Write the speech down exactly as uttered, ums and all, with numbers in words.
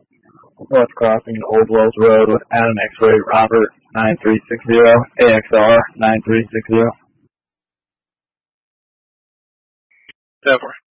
North Crossing Old Wells Road with Adam X-Ray Robert nine three six zero, A X R nine three six zero. Definitely.